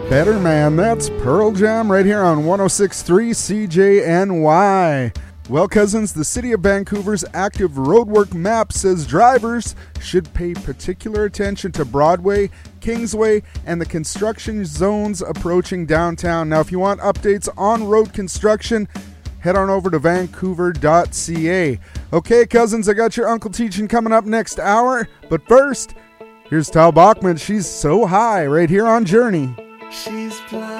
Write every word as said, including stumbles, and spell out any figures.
Better Man, that's Pearl Jam right here on one oh six point three C J N Y. Well, cousins, the City of Vancouver's active roadwork map says drivers should pay particular attention to Broadway, Kingsway, and the construction zones approaching downtown. Now, if you want updates on road construction, head on over to vancouver dot c a. Okay, cousins, I got your Uncle Teaching coming up next hour. But first, here's Tal Bachman. She's So High right here on Journey. She's blind.